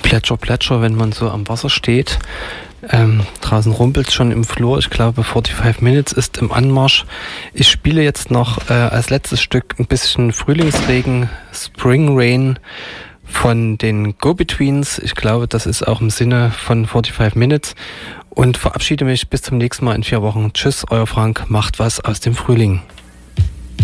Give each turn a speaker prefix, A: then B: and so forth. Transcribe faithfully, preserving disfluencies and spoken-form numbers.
A: Plätscher, Plätscher, wenn man so am Wasser steht. Ähm, draußen rumpelt es schon im Flur. Ich glaube, fünfundvierzig Minutes ist im Anmarsch. Ich spiele jetzt noch äh, als letztes Stück ein bisschen Frühlingsregen, Spring Rain von den Go-Betweens. Ich glaube, das ist auch im Sinne von fünfundvierzig Minutes. Und verabschiede mich bis zum nächsten Mal in vier Wochen. Tschüss, euer Frank. Macht was aus dem Frühling.